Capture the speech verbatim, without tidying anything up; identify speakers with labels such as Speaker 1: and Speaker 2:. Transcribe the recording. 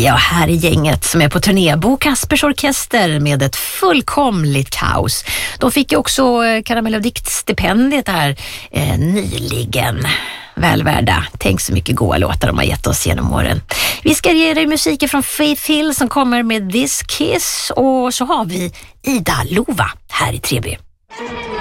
Speaker 1: Ja, här är gänget som är på turné. Bo Kaspers orkester med ett fullkomligt kaos. De fick ju också Karamellodiktstipendiet här eh, nyligen. Välvärda. Tänk så mycket goa låtar de har gett oss genom åren. Vi ska ge dig musiken från Faith Hill som kommer med This Kiss, och så har vi Ida Lova här i tre B.